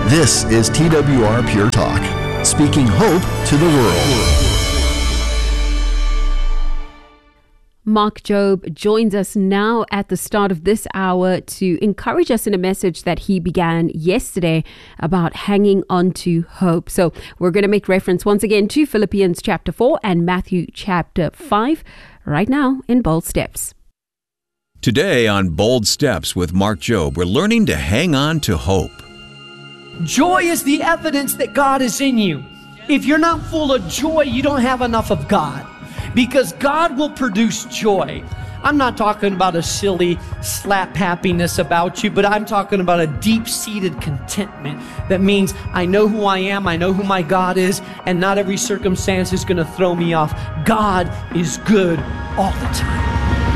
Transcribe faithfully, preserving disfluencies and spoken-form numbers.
This is T W R Pure Talk, speaking hope to the world. Mark Jobe joins us now at the start of this hour to encourage us in a message that he began yesterday about hanging on to hope. So we're going to make reference once again to Philippians chapter four and Matthew chapter five right now in Bold Steps. Today on Bold Steps with Mark Jobe, we're learning to hang on to hope. Joy is the evidence that God is in you. If you're not full of joy, you don't have enough of God. Because God will produce joy. I'm not talking about a silly slap happiness about you, but I'm talking about a deep-seated contentment that means I know who I am, I know who my God is, and not every circumstance is going to throw me off. God is good all the time.